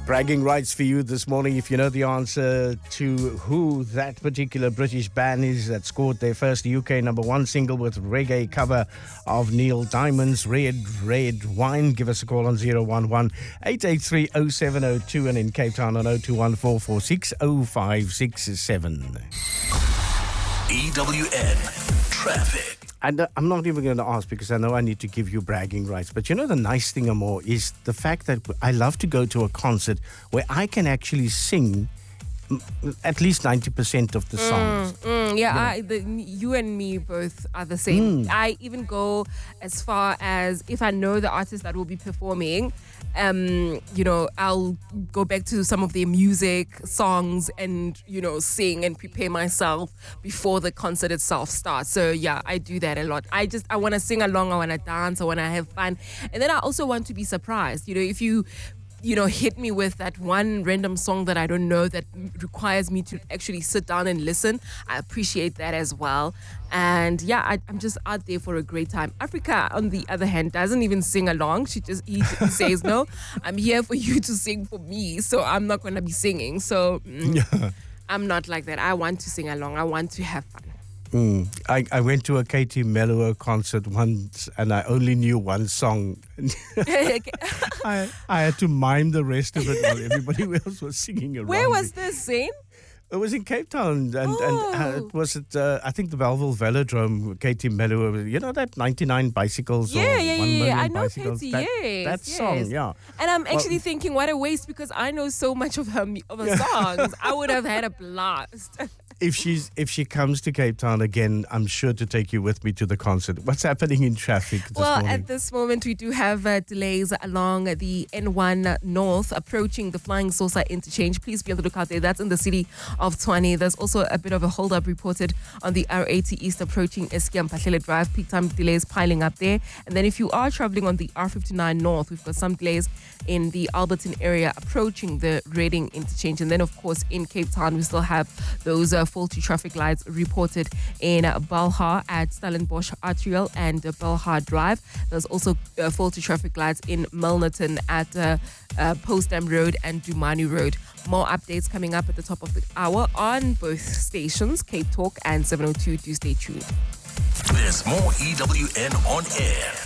Bragging rights for you this morning if you know the answer to who that particular British band is that scored their first UK number one single with reggae cover of Neil Diamond's Red Red Wine. Give us a call on 011-883-0702 and in Cape Town on 0214460567. EWN Traffic. And I'm not even going to ask because I know I need to give you bragging rights. But you know the nice thing more is the fact that I love to go to a concert where I can actually sing at least 90% of the songs. You and me both are the same. I even go as far as if I know the artist that will be performing, I'll go back to some of their music, songs, and, sing and prepare myself before the concert itself starts. So, yeah, I do that a lot. I want to sing along, I want to dance, I want to have fun. And then I also want to be surprised. If you hit me with that one random song that I don't know that requires me to actually sit down and listen, I appreciate that as well. And I'm just out there for a great time. Africa, on the other hand, doesn't even sing along. He says, no, I'm here for you to sing for me, so I'm not going to be singing. So I'm not like that. I want to sing along. I want to have fun. I went to a Katie Melua concert once and I only knew one song. I had to mime the rest of it while everybody else was singing around. Where was this, Zane? It was in Cape Town and it was at, I think, the Belleville Velodrome, Katie Melua, that 99 bicycles or 1 million I know bicycles. Katie, that song, yeah. And I'm actually thinking, what a waste, because I know so much of her songs. I would have had a blast. If she comes to Cape Town again, I'm sure to take you with me to the concert. What's happening in traffic this morning? At this moment, we do have delays along the N1 North approaching the Flying Saucer interchange. Please be on the lookout there. That's in the city of Tshwane. There's also a bit of a hold-up reported on the R80 East approaching Eskom Pahlele Drive. Peak time delays piling up there. And then if you are traveling on the R59 North, we've got some delays in the Alberton area approaching the Reading interchange. And then, of course, in Cape Town, we still have those faulty traffic lights reported in Belhar at Stellenbosch Arterial and Belhar Drive. There's also faulty traffic lights in Milnerton at Postdam Road and Dumani Road. More updates coming up at the top of the hour on both stations, Cape Talk and 702. Do stay tuned. There's more EWN on air.